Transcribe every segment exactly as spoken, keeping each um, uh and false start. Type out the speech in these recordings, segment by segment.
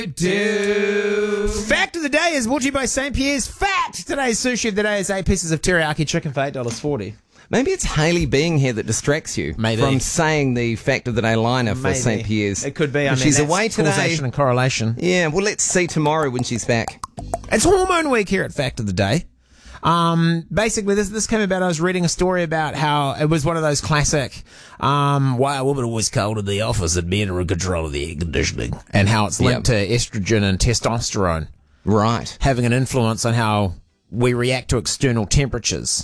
do. Fact of the day is brought to you by Saint Pierre's. Fact! Today's sushi of the day is eight pieces of teriyaki chicken for eight dollars forty. Maybe it's Hayley being here that distracts you Maybe. from saying the fact of the day liner for Maybe. Saint Pierre's. It could be. I mean, she's that's away today. Causation and correlation. Yeah, well, let's see tomorrow when she's back. It's Hormone Week here at Fact of the Day. Um, basically, this this came about. I was reading a story about how it was one of those classic, um, why a woman always cold in the office and men are in control of the air conditioning, and how it's linked Yep. to estrogen and testosterone Right. having an influence on how we react to external temperatures,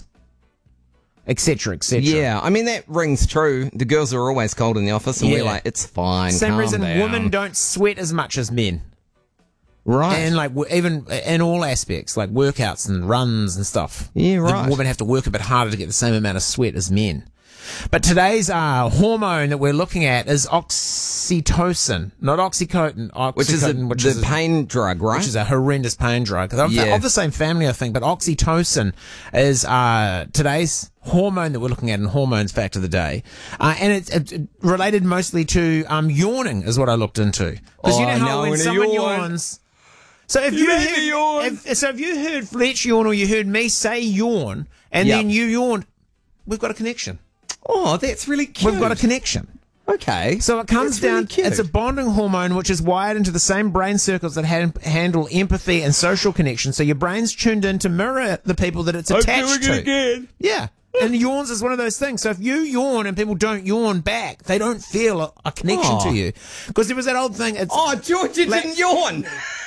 et cetera, et cetera. Yeah, I mean, that rings true. The girls are always cold in the office, and Yeah. we're like, it's fine. Same calm reason down. women don't sweat as much as men. Right. And like w- even in all aspects, like workouts and runs and stuff. Yeah, right. The women have to work a bit harder to get the same amount of sweat as men. But today's uh, hormone that we're looking at is oxytocin, not oxycodone. Oxycodone, which is a, which the is a- pain drug, right? which is a horrendous pain drug. Of, Yeah. of the same family, I think, but oxytocin is uh, today's hormone that we're looking at in Hormones Fact of the Day. Uh, and it's, it's related mostly to um, yawning is what I looked into. Because you Oh, know how no, when when a someone yawn. yawns... So if You you, need to yawn. heard, if, so if you heard Fletch yawn or you heard me say yawn and Yep. then you yawned, we've got a connection. Oh, that's really cute. We've got a connection. Okay. So it comes That's really down, cute. it's a bonding hormone which is wired into the same brain circles that han- handle empathy and social connection. So your brain's tuned in to mirror the people that it's attached to. again. Yeah. And yawns is one of those things. So if you yawn and people don't yawn back, they don't feel a, a connection Oh. to you. Because there was that old thing. It's, Oh, Georgia Like- didn't yawn.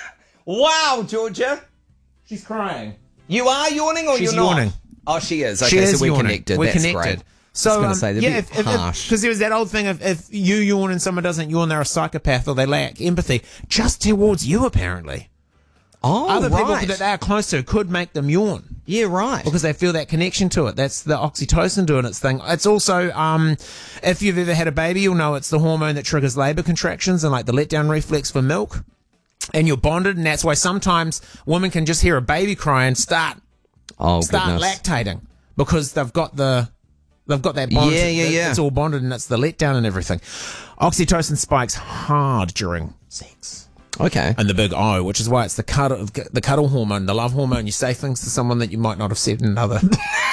Wow, Georgia. she's crying. You are yawning or She's you're not? yawning. Oh, she is. Okay, She is so we're yawning. connected. We're That's connected. great. So I was going um, to say, that'd yeah, be if, if, harsh. because there was that old thing of if you yawn and someone doesn't yawn, they're a psychopath or they lack empathy, just towards you apparently. oh, Other right. people that they are close to could make them yawn Yeah, right. because they feel that connection to it. That's the oxytocin doing its thing. It's also, um, if you've ever had a baby, you'll know it's the hormone that triggers labour contractions and like the letdown reflex for milk. And you're bonded, and that's why sometimes women can just hear a baby cry and start oh, start goodness. lactating because they've got the they've got that bond. Yeah, yeah, It- yeah. It's all bonded and it's the letdown and everything. Oxytocin spikes hard during sex. Okay. And the big O, which is why it's the cuddle, the cuddle hormone, the love hormone. You say things to someone that you might not have said in other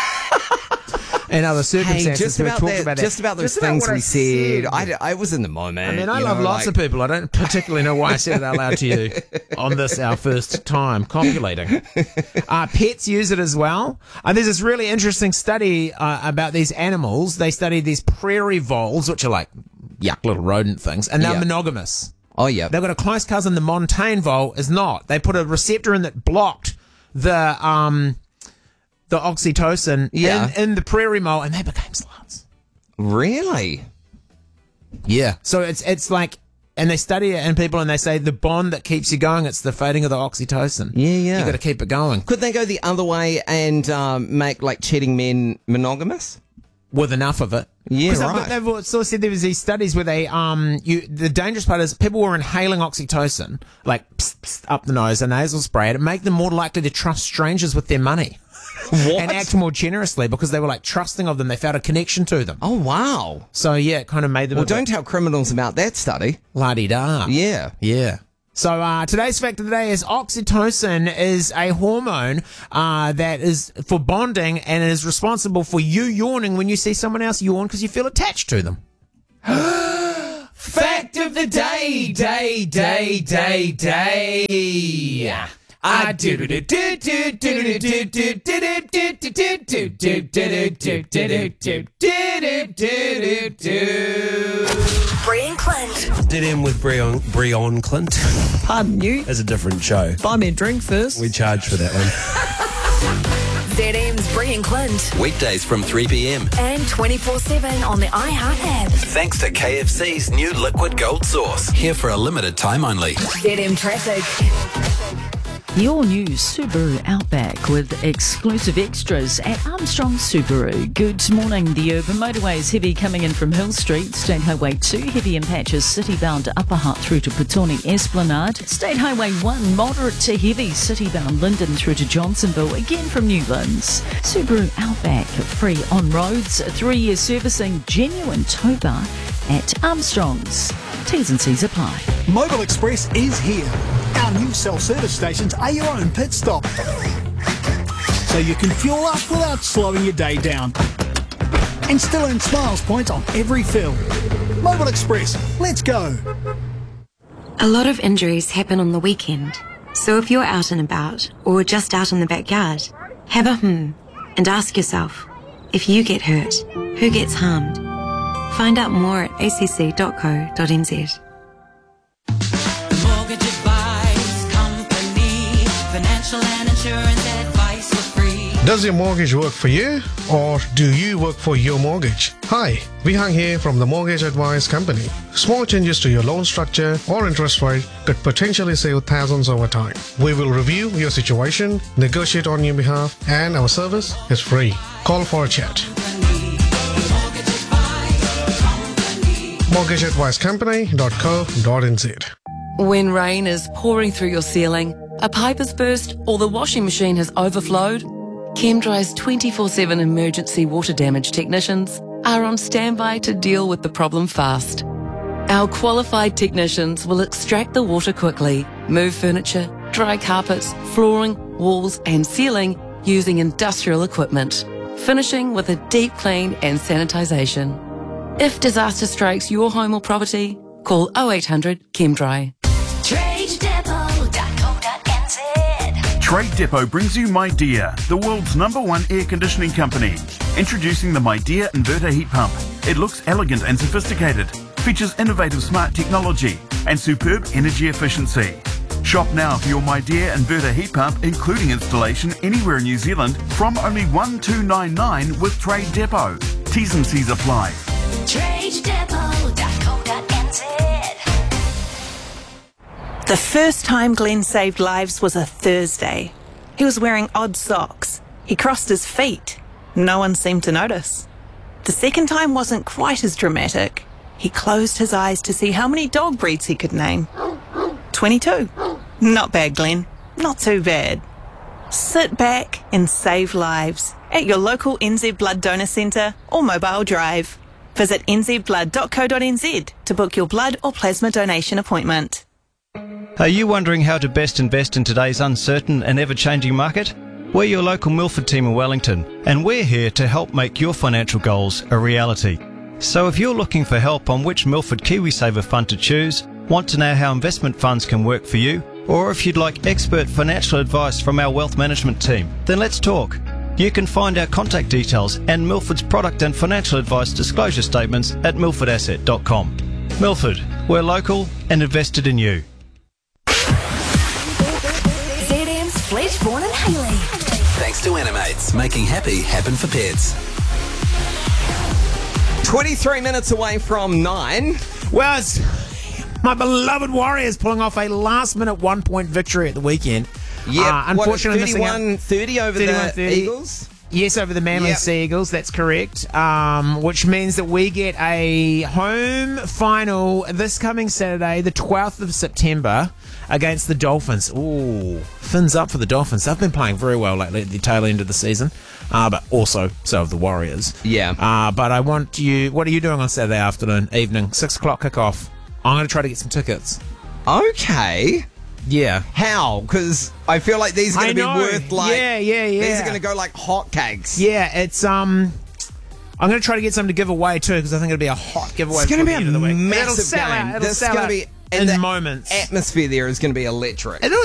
in other Hey, circumstances. just who have about talked that, about just that. about those Just about things what we I said. said. I, d- I was in the moment. I mean, I you love know, lots like- of people. I don't particularly know why I said it out loud to you on this, our first time copulating. Uh, pets use it as well. Uh, there's this really interesting study uh, about these animals. They studied these prairie voles, which are like yuck little rodent things, and they're Yeah. monogamous. Oh, yeah. They've got a close cousin. The montane vole is not. They put a receptor in that blocked the um the oxytocin Yeah. in, in the prairie mole, and they became sluts. Really? Yeah. So it's it's like, and they study it in people, and they say the bond that keeps you going, it's the fading of the oxytocin. Yeah, yeah. You got to keep it going Could they go the other way and um, make like cheating men monogamous? with enough of it. Yeah, 'Cause they've, right. they've sort of said there was these studies where they um you the dangerous part is people were inhaling oxytocin like psst, psst, up the nose, a nasal spray, and it made them more likely to trust strangers with their money. What? And act more generously because they were like trusting of them. They felt a connection to them. Oh, wow. So yeah, it kind of made them Well, a don't tell criminals about that study. la-di-da. Yeah. Yeah. So uh, today's fact of the day is oxytocin is a hormone uh, that is for bonding and is responsible for you yawning when you see someone else yawn because you feel attached to them. Fact of the day, day, day, day, day. I do do do do do do do do do do do do do do do do do do do. Bree and Clint. Did in with Breon, Breon Clint. Pardon you? As a different show. Buy me a drink first. We charge for that one. Z M's Bree and Clint. Weekdays from three p.m. And twenty-four seven on the iHeart app. Thanks to K F C's new Liquid Gold Sauce. Here for a limited time only. Z M Traffic. The all-new Subaru Outback with exclusive extras at Armstrong Subaru. Good morning. The urban motorway is heavy coming in from Hill Street. State Highway two heavy in patches city-bound to Upper Hutt through to Petone Esplanade. State Highway one moderate to heavy city-bound Linden through to Johnsonville, again from Newlands. Subaru Outback free on roads. Three-year servicing, genuine tow bar at Armstrong's. T's and C's apply. Mobile Express is here. Our new self-service stations are your own pit stop. So you can fuel up without slowing your day down. And still earn Smiles points on every fill. Mobile Express, let's go. A lot of injuries happen on the weekend. So if you're out and about, or just out in the backyard, have a hmm and ask yourself, if you get hurt, who gets harmed? Find out more at a c c dot co dot n z. Mortgage Advice Company. Financial and insurance advice for free. Does your mortgage work for you, or do you work for your mortgage? Hi, Vihang here from the Mortgage Advice Company. Small changes to your loan structure or interest rate could potentially save thousands over time. We will review your situation, negotiate on your behalf, and our service is free. Call for a chat. mortgage advice company dot co dot n z. When rain is pouring through your ceiling, a pipe has burst, or the washing machine has overflowed, ChemDry's twenty-four seven emergency water damage technicians are on standby to deal with the problem fast. Our qualified technicians will extract the water quickly, move furniture, dry carpets, flooring, walls and ceiling using industrial equipment, finishing with a deep clean and sanitisation. If disaster strikes your home or property, call oh eight hundred ChemDry. trade depot dot co dot n z. Trade Depot brings you MyDear, the world's number one air conditioning company. Introducing the MyDear inverter heat pump. It looks elegant and sophisticated, features innovative smart technology and superb energy efficiency. Shop now for your MyDear inverter heat pump, including installation anywhere in New Zealand, from only one two nine nine with Trade Depot. T's and C's apply. trade depot dot co dot n z. The first time Glenn saved lives was a Thursday. He was wearing odd socks. He crossed his feet. No one seemed to notice. The second time wasn't quite as dramatic. He closed his eyes to see how many dog breeds he could name. twenty-two. Not bad, Glenn. Not too bad. Sit back and save lives at your local N Z Blood Donor Centre or Mobile Drive. Visit n z blood dot co dot n z to book your blood or plasma donation appointment. Are you wondering how to best invest in today's uncertain and ever-changing market? We're your local Milford team in Wellington, and we're here to help make your financial goals a reality. So if you're looking for help on which Milford KiwiSaver fund to choose, want to know how investment funds can work for you, or if you'd like expert financial advice from our wealth management team, then let's talk. You can find our contact details and Milford's product and financial advice disclosure statements at milford asset dot com. Milford, we're local and invested in you. Z M's Fletchborn and Haley. Thanks to Animates, making happy happen for pets. twenty-three minutes away from nine. Well, it's my beloved Warriors pulling off a last-minute one-point victory at the weekend. Yeah, uh, unfortunately, what, thirty-one thirty over the thirty Eagles? Yes, over the Manly Yep. Sea Eagles, that's correct. Um, which means that we get a home final this coming Saturday, the twelfth of September, against the Dolphins. Ooh, fins up for the Dolphins. They've been playing very well lately at the tail end of the season, uh, but also so have the Warriors. Yeah. Uh, but I want you, what are you doing on Saturday afternoon, evening, six o'clock kickoff? I'm going to try to get some tickets. Okay. Yeah. How? Because I feel like these are going to be know. worth like... Yeah, yeah, yeah. These are going to go like hotcakes. Yeah, it's... um. I'm going to try to get some to give away too, because I think it'll be a hot giveaway. It's going to be a the week. massive it'll sell game. Out. It'll This is sell going out to be... in the moments. Atmosphere there is going to be electric. It